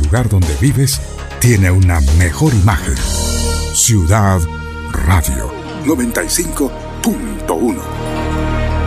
lugar donde vives tiene una mejor imagen. Ciudad Radio 95.1.